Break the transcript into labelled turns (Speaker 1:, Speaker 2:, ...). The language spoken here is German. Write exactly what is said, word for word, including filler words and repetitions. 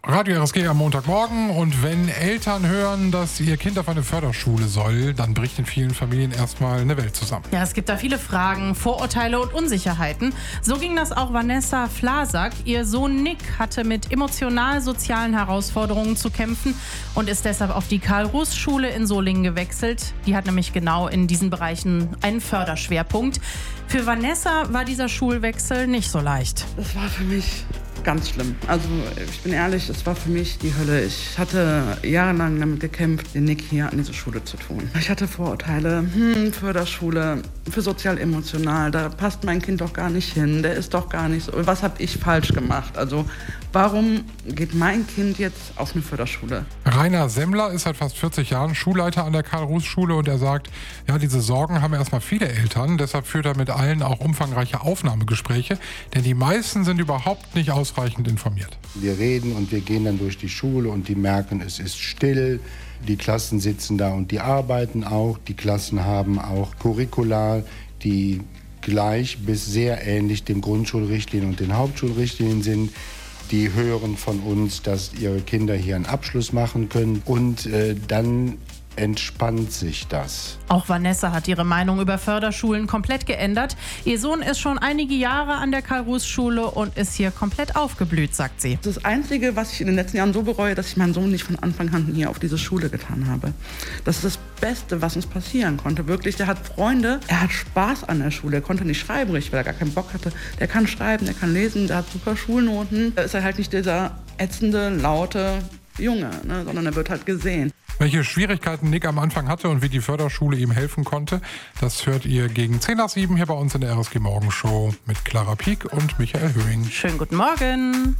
Speaker 1: Radio R S G am Montagmorgen, und wenn Eltern hören, dass ihr Kind auf eine Förderschule soll, dann bricht in vielen Familien erstmal eine Welt zusammen.
Speaker 2: Ja, es gibt da viele Fragen, Vorurteile und Unsicherheiten. So ging das auch Vanessa Flasack. Ihr Sohn Nick hatte mit emotional-sozialen Herausforderungen zu kämpfen und ist deshalb auf die Karl-Ruß-Schule in Solingen gewechselt. Die hat nämlich genau in diesen Bereichen einen Förderschwerpunkt. Für Vanessa war dieser Schulwechsel nicht so leicht.
Speaker 3: Das war für mich ganz schlimm. Also ich bin ehrlich, es war für mich die Hölle. Ich hatte jahrelang damit gekämpft, den Nick hier an diese Schule zu tun. Ich hatte Vorurteile, hm, Förderschule, für sozial-emotional, da passt mein Kind doch gar nicht hin, der ist doch gar nicht so. Was habe ich falsch gemacht? Also warum geht mein Kind jetzt auf eine Förderschule?
Speaker 1: Rainer Semmler ist seit fast vierzig Jahren Schulleiter an der Karl-Ruß-Schule und er sagt, ja, diese Sorgen haben erstmal viele Eltern, deshalb führt er mit allen auch umfangreiche Aufnahmegespräche, denn die meisten sind überhaupt nicht ausreichend informiert.
Speaker 4: Wir reden und wir gehen dann durch die Schule und die merken, es ist still. Die Klassen sitzen da und die arbeiten auch. Die Klassen haben auch Curricula, die gleich bis sehr ähnlich den Grundschulrichtlinien und den Hauptschulrichtlinien sind. Die hören von uns, dass ihre Kinder hier einen Abschluss machen können und äh, dann entspannt sich das.
Speaker 2: Auch Vanessa hat ihre Meinung über Förderschulen komplett geändert. Ihr Sohn ist schon einige Jahre an der Karl-Ruß-Schule und ist hier komplett aufgeblüht, sagt sie.
Speaker 3: Das Einzige, was ich in den letzten Jahren so bereue, dass ich meinen Sohn nicht von Anfang an hier auf diese Schule getan habe. Das ist das Beste, was uns passieren konnte. Wirklich, der hat Freunde, er hat Spaß an der Schule. Er konnte nicht schreiben, richtig, weil er gar keinen Bock hatte. Der kann schreiben, der kann lesen, der hat super Schulnoten. Da ist er halt nicht dieser ätzende, laute Junge, ne, sondern er wird halt gesehen.
Speaker 1: Welche Schwierigkeiten Nick am Anfang hatte und wie die Förderschule ihm helfen konnte, das hört ihr gegen zehn nach sieben hier bei uns in der R S G Morgenshow mit Clara Pieck und Michael Höhing.
Speaker 2: Schönen guten Morgen.